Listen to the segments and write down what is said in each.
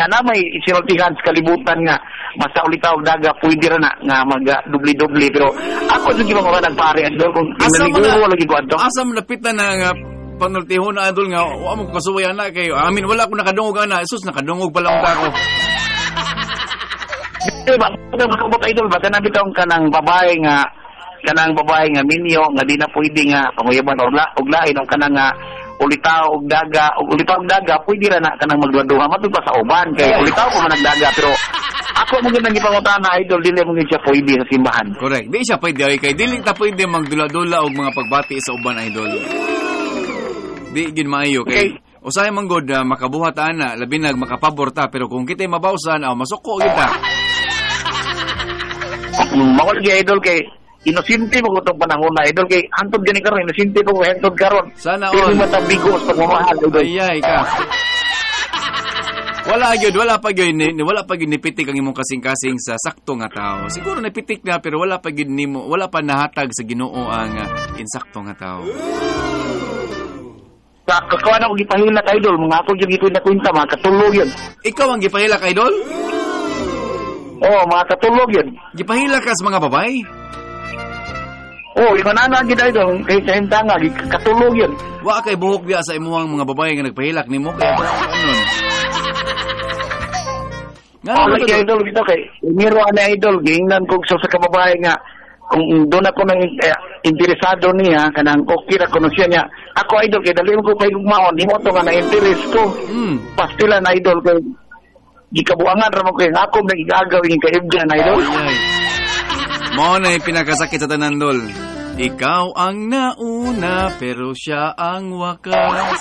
ana may isinultihan sa kalibutan nga basta ulitaw daga pwede ra na nga mag-dubli-dubli pero ako sige mga nagpare idol kung inaniguro lagi ko adto. Asa mo lapitan na nga panultihon na idol nga wa mo kasuwayan na kayo. Amin wala ko nakadungog ana. Sus nakadungog pa lang ako. Diba, makabot idol ba kanang bitaw kanang babae nga minyo nga di na pwede nga panguyaban og lain og kanang nga ulitaw og daga pwede ra na kanang magduha matud pa sa uban kay ulitaw ko man nagdaga pero ako mo gyud nang ipangutana idol dili mo gyud siya pwede sa simbahan. Correct. Di siya pwede kay dili ta pwede magdula-dula og mga pagbati sa uban idol. Di gyud maayo kay usay man gud makabuhat ana labi nag makapabor ta pero kung kitay mabawsan masuko gyud ta. Mawal gyud idol kay inosente mo itong panahon na idol kay hantod gani karon inosente ko hantod karon sana all matabigo sa pagmamahal idol. Ayay ka wala pa gyud nipitik ang imong kasing-kasing sa sakto nga tao. Siguro nipitik na pero wala pa nahatag sa Ginoo ang insakto nga tao. Sa kakawan ako gipahilak idol mga ako gyud gipin na kwenta mga katulog yun. Ikaw ang gipahilak idol? Oo, mga katulog yun. Gipahilak ka sa mga babae? Oo, imanana gid idol kay sa hintanga katulog yun. Wa kay buhok diya sa imuhang mga babae nga nagpahilak nimo kay anon. Nga idol dito kay miro ana idol gingnan kog sa kababae nga kung doon ako nang interesado niya kanang okay ra kuno siya niya ako idol kay dali ko kay gugmaon himo to nga na interest ko. Pastila na idol kay gikabuangan ra mo kay ako nagigagaw ing kaibgan idol. Mo na pinakasakit sa tanan dol. Ikaw ang nauna pero siya ang wakas.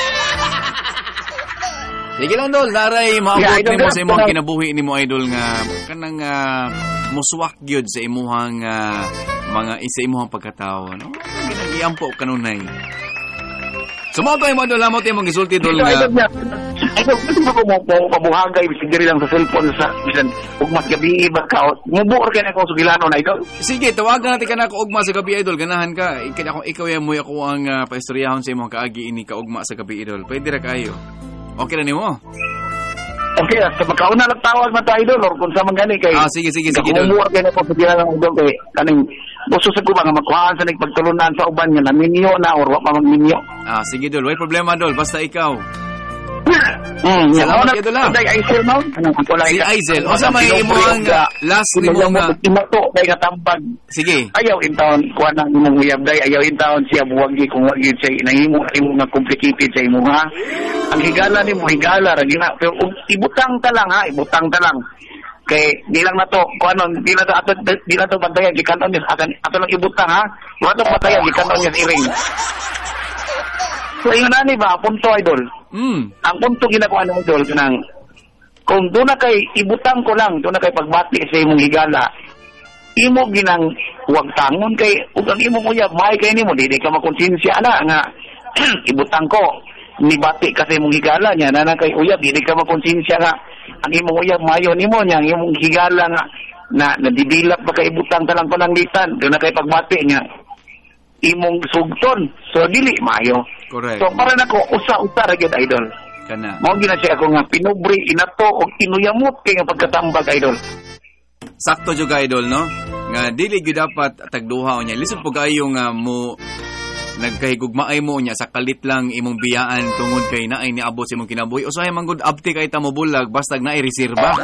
Sige lang dol, daray maabot nimo sa imong kinabuhi nimo idol nga kanang muswak gyud sa imuhang mga imuhang pagkatawo, no? Ginagiampo kanunay. Sumo tayo mo dol, amo tayo mong gisulti dol nga. Idol, ko mo pabuhagay bisigiri lang sa cellphone sa bisan ugma gabi ba ka. Mubuor kay na ko sugilano na idol. Sige, tawagan natin kanako ugma sa gabi idol, ganahan ka. Ikaw yan mo ako ang paistoryahon sa imong kaagi ini ka ugma sa gabi idol. Pwede ra kayo. Okay na nimo? Okay, sa magkauna lang tawag man ta idol or kung sa mangani kay. Sige idol. Mubuor kay na ko sugilano idol kay kaning gusto sa kuba nga makuhaan sa nagpagtulunan sa uban nga na minyo na or wa pa magminyo. Sige dol, way problema dol, basta ikaw. Salamat idol ha. Si Aizel. O sa may imo ang last nimo nga imato kay katambag. Sige. Ayaw intawon kuha na imong uyab day, ayaw intawon siya buwagi kung wagi siya inahimo nga complicated sa imo ha. Ang higala nimo higala ra gina pero ibutang ta lang. Kay di lang na to kuanon di na to bantayan gikanon niya ato lang ibutang ha. Wa to bantayan gikanon niya iring. So ingon ani ba punto idol. Ang punto ginakuha ng idol kanang kung doon na kay ibutang ko lang doon na kay pagbati sa imong higala imo ginang huwag tangon kay ug ang imong uyab may kay nimo di ka makonsensya na nga ibutang ko nibati ka sa imong higala nya na kay uyab di ka makonsensya nga ang imong uyab mayo nimo nya ang imong higala nga na nadibilap ba kay ibutang talang pananglitan doon na kay pagbati nya imong sugton so dili mayo. Correct. So para nako usa-usa ra gyud idol. Kana. Mao gina siya ako nga pinubri inato og inuyamot kay nga pagkatambag idol. Sakto jud idol no. Nga dili gyud dapat tagduha unya. Lisod po kayo nga mo nagkahigugmaay mo unya sa kalit lang imong biyaan tungod kay naay niabot sa imong kinabuhi. Usahay man gud abti kay ta mo bulag basta naay reserba.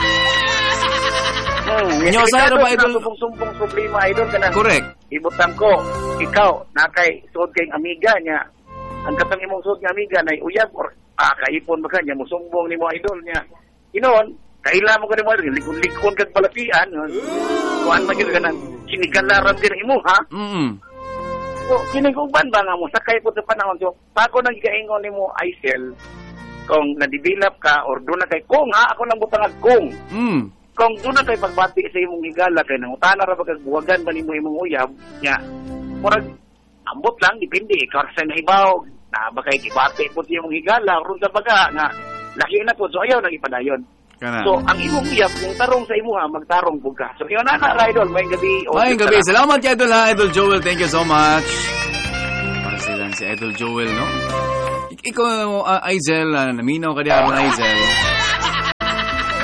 Inyo sa ba idol sumpong problema idol kanang. Correct. Ibutang ko ikaw nakay suod kay amiga niya. Ang katang imong suod nga amiga nay uyab or kaipon ba kanya mo sumbong nimo idol niya. Inon kaila mo kanimo likon kag palapian. Kuan man gyud kanang sinigalaran din imo ha. So kining uban ba nga mo sakay pud sa panahon so pako nang gigaingon nimo Aizel kung nadibilap ka or do na kay kung ha ako nang butang kung. Kung doon na tayo pagbati sa imong higala kay nangutana ra ba kag buwagan ba nimo imong uyab nya murag ambot lang depende ikaw sa naibaw na ba kay gibati pud imong higala ron sa baga nga laki na pud so ayaw nang ipadayon. So ang imong uyab kung tarong sa imuha magtarong pud ka. So iyon na idol may gabi. May gabi. Salamat kay idol ha Idol Joel. Thank you so much. Pasilan si Idol Joel no. Ikaw Aizel naminaw ka di aron Aizel.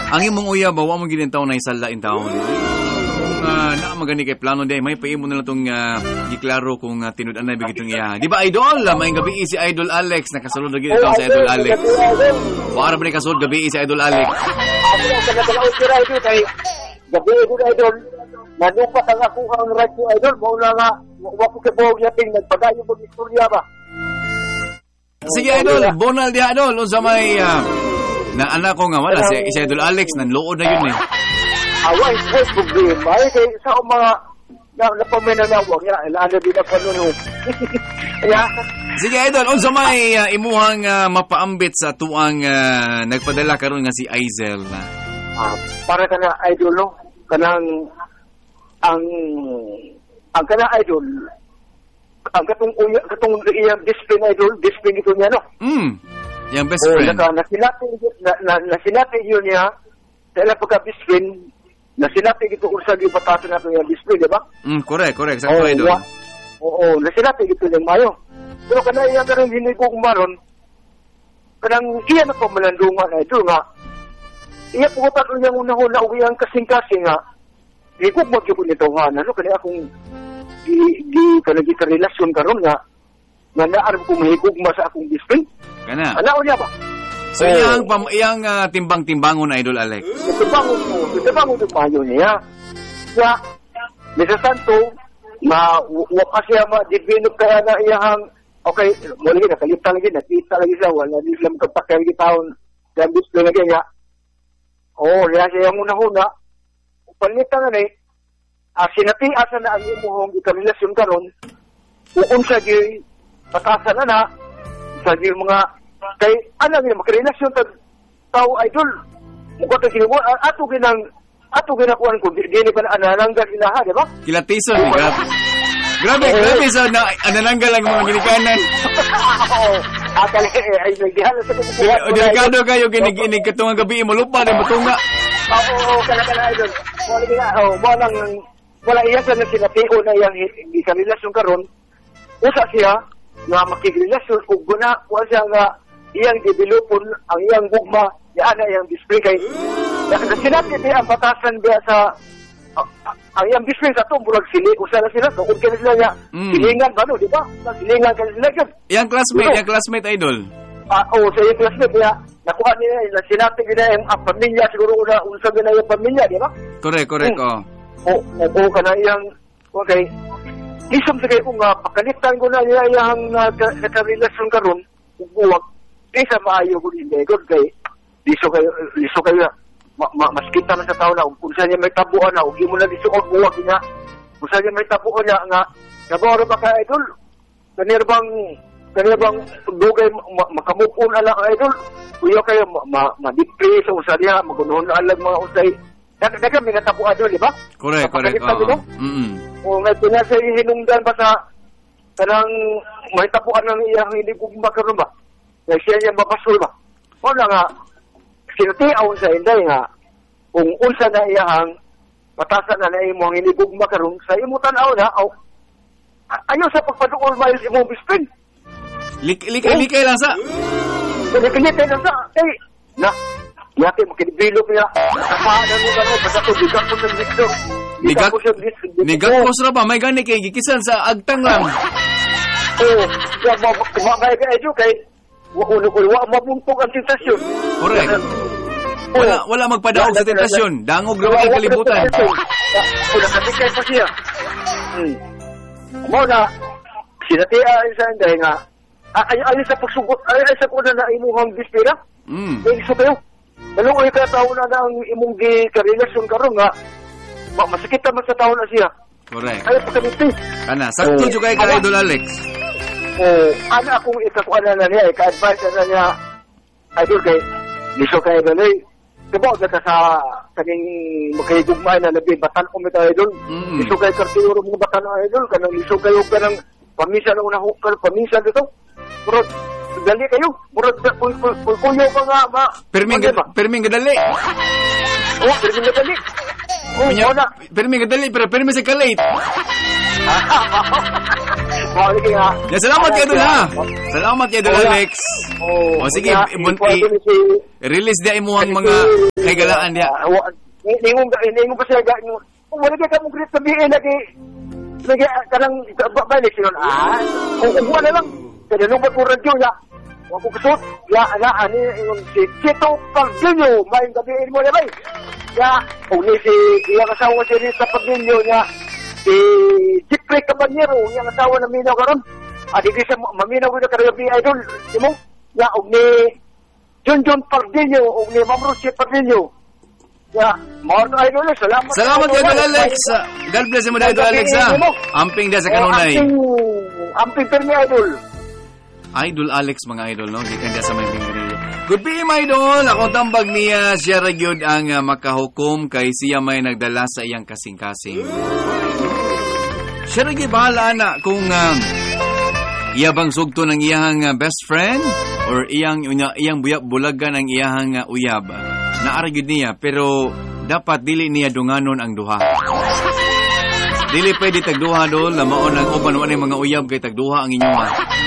Ang imong uyab ba wa mo gid taon na isala in taon. Na magani kay plano day may paimo na lang tong giklaro kung tinud-an na bigitong iya. Di ba idol? May gabi si Idol Alex nakasulod lagi ito sa Idol Alex. Para ba ni kasulod gabi si Idol Alex? Ako ang kanagalaw si Idol kay gabi ko Idol. Nanupat ang ako ang radyo Idol. Mauna nga wa ko kay Bog yating nagpadayo mo istorya ba. Sige Idol, bonal di Idol unsa may na anak ko nga wala si Idol Alex nanluod na yun eh. Away, problema. Ay, kaya sa mga napaminanawag niya, ilaano din ako nun. Sige, Idol, unsa may imuhang mapaambit sa tuang nagpadala karon nga si Aizel? Para ka na, Idol, no? Kanang, ang kana, Idol, ang katong iyang discipline, Idol, discipline ito niya, no? Yung best friend. Nasinati yun niya, sa ilang pagka-best friend, na sinapi ito kung saan yung batasan natin yung display, di ba? Correct. Sakto Idol. Oo, na sinapi ito yung mayo. Pero kanaya ka rin hindi ko kumaron, kanang iya na pamalandungan na ito nga, iya po ko yung una-una o yung kasing-kasing nga, hindi ko mag-ibon nito nga, ano, kanaya akong di ka-relasyon karon nga, nga naaram ko mahigugma sa akong display. Kana? Ano niya ba? So, iyang timbang-timbangon na Idol Alex. Timbang mo mayo niya. Kaya, Mr. Santo, waka siya ma-develop kaya na iyang, okay, muli nakalita lagi, nakita lagi siya, wala di sila magkapakay lagi taon, kaya gusto na kaya. Kaya siya yung una-una, palita nga sinatiasa na ang imuhong ikarelasyon karon, kung sa di, patasan na sa di mga, kay ano nga makarelasyon tao Idol mo ta sino ato ginakuan ko dili pa anananggal ilaha di ba kilatison grabe so na anananggal ang mga ginikanan akala ay nagdihan sa ko delikado kayo ginig katong gabi mo lupa na matunga kana Idol wala iya sa sinatio na yang ikarelasyon karon usa siya nga makigrelasyon ug guna wa siya nga iyang developon ang iyang gugma yan na iyang display kay sinabi niya ang batasan biya sa ang iyang display sa ito murag sili usala sila kung kaya sila niya silingan ba no di ba silingan ka sila yun iyang classmate Idol sa iyang classmate niya nakuha niya sinabi niya ang pamilya siguro unsa na yung pamilya di ba correct nakuha ka na iyang okay isang sa kayo kung pakalitan ko na niya iyang nakarelasyon karon buwag isa maayo ko din good kay liso kayo mas kita na sa tao na kung saan niya may tabuan na huwag mo na lisuot buwag niya kung saan niya may tabuan niya nga nabawara ba ka Idol kanir bang dugay makamupon ala ka Idol kuya kayo ma-depress o usa niya magunuhon na alag mga usay daga may natabuan doon di ba correct o nga pinasa hinungdan pa sa kanang may tabuan ng iyang hindi gugma karon ba na siya niya mapasol ba o na nga sinutiaw sa inday nga kung unsa na iyang patasan na imo ang hindi gugma karon sa imo tan-aw na ayaw sa pagpaduol miles imong bispin likay lang sa likay lang sa yate makidevelop niya kasaan mo ba basta ko bigang ko ng Victor Nigakos ra ba? May gani kay gikisan sa agtang lang. Kumagay ka edu kay wa mabuntog ang tentasyon. Correct. Wala magpadaog sa tentasyon. Dangog ra kay kalibutan. Wala kasi kay pa siya. Mo na sinatia sa inday nga ay sa pagsugot ay sa kuna na imuhang bispira. Iso kayo. Ano ka tao na ang imong gi-relasyon karon nga masakit naman sa tao na siya. Correct. Ay pagkamiti. Kana sakto jud kay Idol Alex. Ana akong ikakuan na niya ka-advise na niya Idol kay liso kay Idol. Diba ka sa kaning makahigugmay na labi batan ko mit Idol. Liso kay kartiro mo batan Idol kanang liso kayo kanang pamisa na una hukal pamisa dito. Pero dali kayo. Murag kuyo ka nga ba? Perming gadali. Perming gadali. Perming gadali pero perming sa kalate. Sige nga. Yeah, salamat kay Idol ha. Salamat kay Idol Alex. O sige, release dia imo ang mga kagalaan dia. Hindi mo pa siya kung wala ka mong great sabihin lagi kanang balik sinon kung wala lang kada nung magkuradyo ya ako kusot ya ani si Chito Pagdinyo may gabiin mo na bay ya uli si iyang asawa si Rita Pagdinyo niya si Jeffrey Caballero iyang asawa na minaw karon di siya maminaw ko na karabi idol di mo ya uli John Pagdinyo uli Ma'am Rosie Pagdinyo. Ya, mohon idol, salamat. Salamat kay Idol Alex. God bless mo na Idol Alex ha. Amping dia sa kanunay. Amping permi idol. Idol Alex mga idol no, gikan dia sa may pingrilo. Good be my idol. Ako tambag niya siya ra gyud ang makahukom kay siya may nagdala sa iyang kasing-kasing. Siya ra gyud bahala na kung iya bang sugto ng iyang best friend or iyang bulagan ang iyang uyab. Naaragid niya pero dapat dili niya dunganon ang duha. Dili pwede tagduha doon na maon ang uban ang mga uyab kay tagduha ang inyong.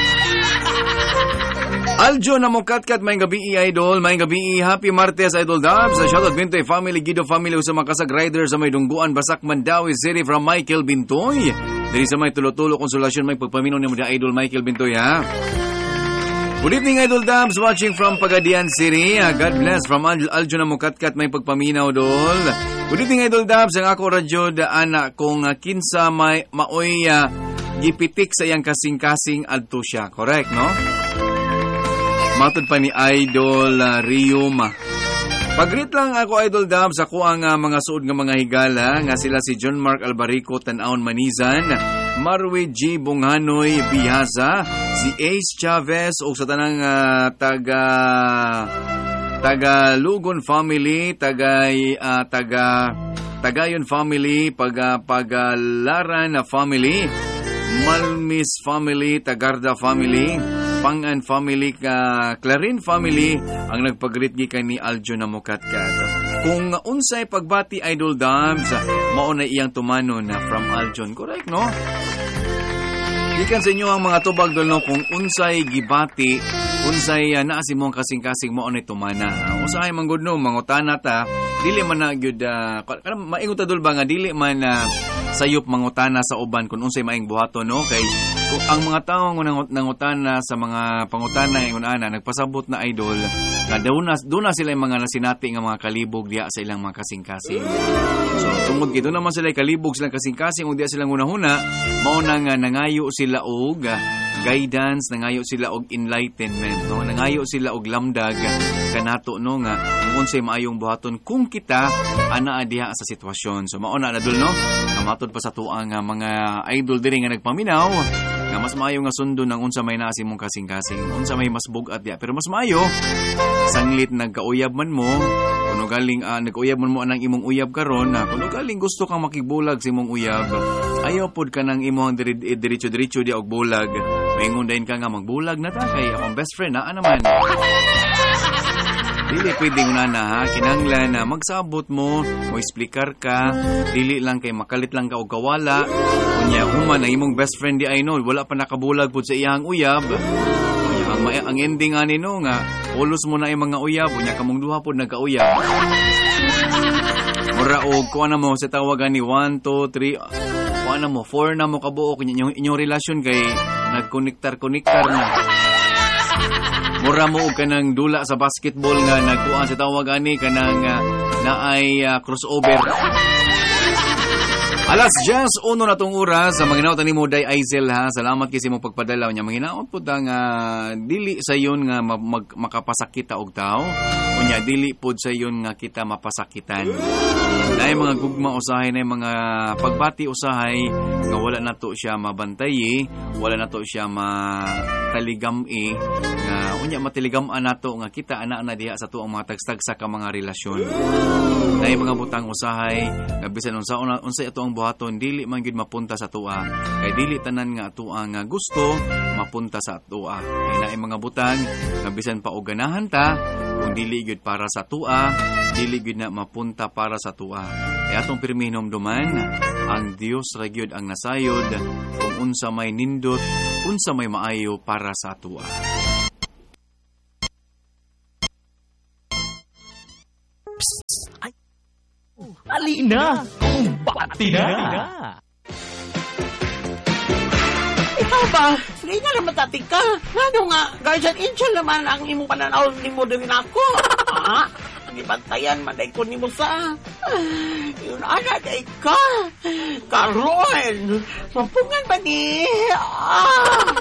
Aljo na mo katkat may gabi idol, may gabi happy Martes idol Dabs. Shoutout Bintoy family, Guido family sa mga kasag rider sa may Dungguan, Basak, Mandawi City from Michael Bintoy. Diri sa may tulo-tulo konsolasyon may pagpaminon ni mo da idol Michael Bintoy ha. Good evening, Idol Dabs, watching from Pagadian City. God bless from Aljo na Mukatkat, may pagpaminaw dol. Good evening, Idol Dabs, ang ako radyo daan kung kinsa may maoy gipitik sa iyang kasing-kasing adto siya. Correct, no? Matod pa ni Idol Rium. Pagrit lang ako, Idol Dabs, ako ang mga suod ng mga higala, nga sila si John Mark Albarico, Tanaon Manizan, Marwi G. Bunghanoy Bihaza, si Ace Chavez o sa tanang taga Lugon family, Tagayon family, Pagalaran family, Malmis family, Tagarda family, Pangan family, Clarin family ang nagpagrit gikan ni Aljo na Mukatkat. Kung unsay pagbati Idol Dabs, mao na iyang tumanon na from Aljon. Correct, no? Gikan sa inyo ang mga tubag dol no kung unsay gibati, unsay naa si mong kasing-kasing mao na tumana. Usahay man gud no mangutana ta, dili man na gyud maingon ta dol ba nga dili man sayop mangutana sa uban kung unsay maing buhaton no kay kung ang mga tawo nangutana sa mga pangutana ingon ana nagpasabot na idol nga doon na sila yung mga nasinati nga mga kalibog diya sa ilang mga kasing-kasing. So tungod gito naman sila kalibog silang kasing-kasing ug diya silang hunahuna mao nang nangayo sila og guidance, nangayo sila og enlightenment, no? Nangayo sila og lamdag kanato no nga kung unsay maayong buhaton kung kita anaa diha sa sitwasyon. So mao na dul no, namatod pa sa tuang mga idol diri nga nagpaminaw nga mas maayo nga sundo ng unsa may naa si mong kasing-kasing, unsa may mas bugat diha. Pero mas maayo sanglit nagkauyab man mo, kuno galing nag-uyab man mo anang imong uyab karon, kuno galing gusto kang makigbulag sa imong uyab. Ayaw pod ka nang imong diretso-diretso di og bulag. Maingon dayon ka nga magbulag na ta kay akong best friend naa naman. Dili pwedeng na ha, kinanglan na magsabot mo explicar ka, dili lang kay makalit lang ka og kawala. Unya human ang imong best friend di ay no, wala pa nakabulag pud sa iyang uyab. Unya ang ending ani no nga ulos mo na ang mga uyab, unya kamong duha pud nagkauyab. Mura og kuan na mo sa tawagan ni 1 2 3 kuan na mo 4 na mo kabuok inyong relasyon kay nagkonektar na. Mura mo og kanang dula sa basketball nga nagkuan sa tawag ani kanang naay crossover. Alas 10:01 na tong oras sa manginaot ni mo Day Aizel ha. Salamat kay mo pagpadalaw niya. Manginaot pud nga dili sa yon nga makapasakita og tao. Unya dili pud sa yon nga kita mapasakitan. Naay mga gugma usahay na mga pagbati usahay nga wala nato siya mabantayi, wala nato siya mataligam-i nga unya matiligam-an nato nga kita ana na diha sa tuang mga tagstagsa ka mga relasyon. Naay mga butang usahay nga bisan unsay ato ang buhaton dili man gyud mapunta sa tuwa kay dili tanan nga atuang nga gusto mapunta sa tuwa. Kay naay mga butang nga bisan pa og ganahan ta kung dili gyud para sa tua, dili gyud na mapunta para sa tua. Kaya atong pirmi hinumduman, ang Dios ra gyud ang nasayod kung unsa may nindot, unsa may maayo para sa tua. Alina, kumbati na. Ikaw ba? Hindi nga naman tatikal. Ano nga, guardian angel naman ang imong pananaw ni mo din ako. Ha? Ibantayan man ko ni mo sa... Yun, ana, day ka. Karon. Sampungan ba ni...